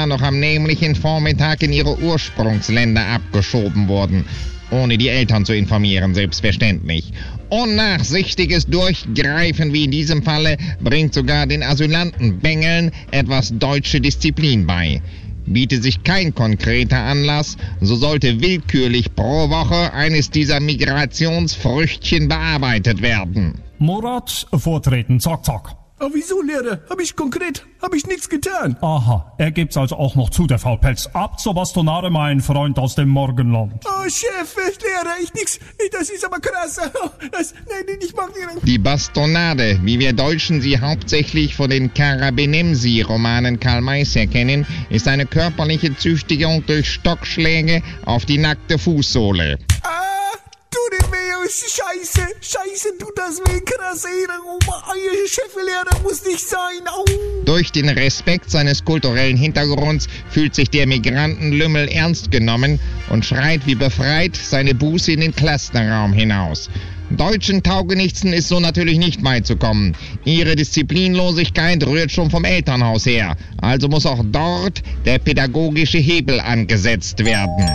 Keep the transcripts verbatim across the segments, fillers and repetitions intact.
Kinder noch am nämlichen Vormittag in ihre Ursprungsländer abgeschoben wurden. Ohne die Eltern zu informieren, selbstverständlich. Unnachsichtiges Durchgreifen wie in diesem Falle bringt sogar den Asylantenbengeln etwas deutsche Disziplin bei. Biete sich kein konkreter Anlass, so sollte willkürlich pro Woche eines dieser Migrationsfrüchtchen bearbeitet werden. Murat, vortreten, zack, zack. Aber wieso, Lehrer? Hab ich konkret, hab ich nichts getan. Aha, er gibt's also auch noch zu, der Faulpelz. Ab zur Bastonade, mein Freund aus dem Morgenland. Oh, Chef, Lehrer, ich nix, das ist aber krass. Das, nein, ich mag nicht. Die Bastonade, wie wir Deutschen sie hauptsächlich von den Karabenemsi-Romanen Karl Mays her kennen, ist eine körperliche Züchtigung durch Stockschläge auf die nackte Fußsohle. Ah, tut weh, Scheiße, Scheiße, tut das weh, krass, ey, oh, Cheflehrer muss nicht sein, au. Durch den Respekt seines kulturellen Hintergrunds fühlt sich der Migrantenlümmel ernst genommen und schreit wie befreit seine Buße in den Klassenraum hinaus. Deutschen Taugenichtsen ist so natürlich nicht beizukommen. Ihre Disziplinlosigkeit rührt schon vom Elternhaus her, also muss auch dort der pädagogische Hebel angesetzt werden.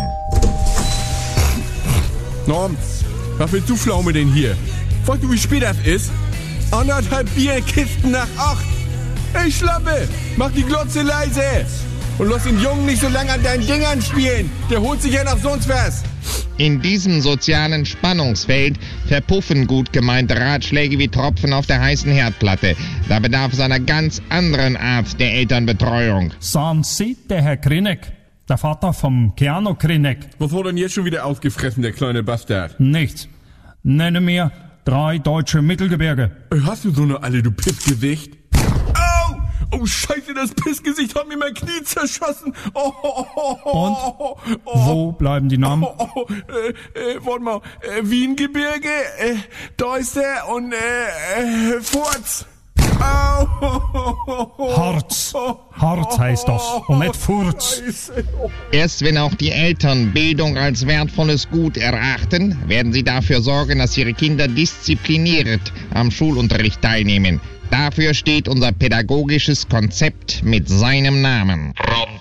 Norm, was willst du Pflaume denn hier? Weißt du, wie spät das ist? Anderthalb Bierkisten nach acht. Ey, Schlappe, mach die Glotze leise. Und lass den Jungen nicht so lange an deinen Dingern spielen. Der holt sich ja nach sonst was. In diesem sozialen Spannungsfeld verpuffen gut gemeinte Ratschläge wie Tropfen auf der heißen Herdplatte. Da bedarf es einer ganz anderen Art der Elternbetreuung. Sahen Sie, der Herr Krinek, der Vater vom Keanu Krinek. Was hat denn jetzt schon wieder ausgefressen, der kleine Bastard? Nichts. Nenne mir drei deutsche Mittelgebirge. Hast du so eine alle, du Pissgesicht? Au! Oh, Scheiße, das Pissgesicht hat mir mein Knie zerschossen. Oh, oh, oh, oh, Und? oh, oh, Wo bleiben die Namen? Oh, oh, äh, äh, warte mal. Äh, Wiengebirge, äh, Deuster und, äh, äh, Furz. Au! Harz. Harz heißt das und nicht Furz. Erst wenn auch die Eltern Bildung als wertvolles Gut erachten, werden sie dafür sorgen, dass ihre Kinder diszipliniert am Schulunterricht teilnehmen. Dafür steht unser pädagogisches Konzept mit seinem Namen.